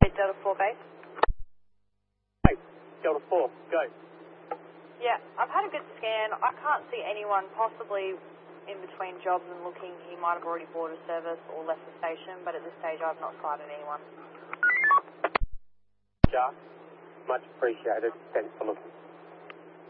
Delta 4 base. Hey, Delta 4, go. Yeah, I've had a good scan. I can't see anyone possibly in between jobs and looking. He might have already boarded service or left the station, but at this stage I've not sighted anyone. Jar, much appreciated. Thanks for looking.